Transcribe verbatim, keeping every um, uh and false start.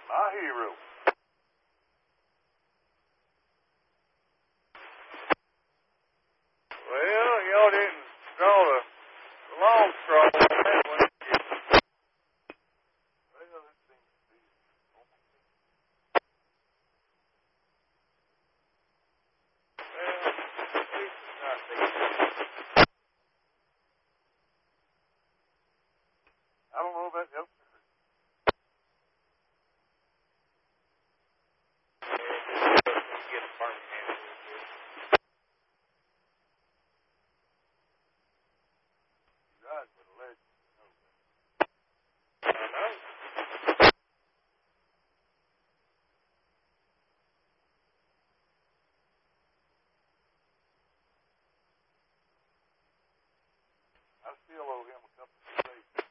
My hero. Well, y'all didn't draw the long straw on that one, did you? Well, it seems to be almost well, at least it's not big. I don't know if that helps. Get a farm hand. You ride with a legend. I know. I still owe him a couple of days.